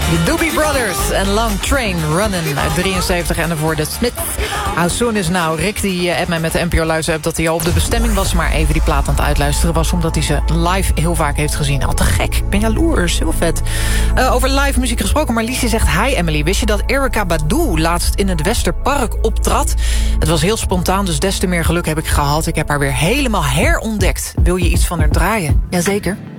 De Doobie Brothers en Long Train Running uit 73 en ervoor de Smiths. How soon is now? Rick die appt mij met de NPO Luister app dat hij al op de bestemming was, maar even die plaat aan het uitluisteren was omdat hij ze live heel vaak heeft gezien. Al te gek, ik ben jaloers, heel vet. Over live muziek gesproken, Marliesje zegt: hi Emily, wist je dat Erykah Badu laatst in het Westerpark optrad? Het was heel spontaan, dus des te meer geluk heb ik gehad. Ik heb haar weer helemaal herontdekt. Wil je iets van haar draaien? Jazeker.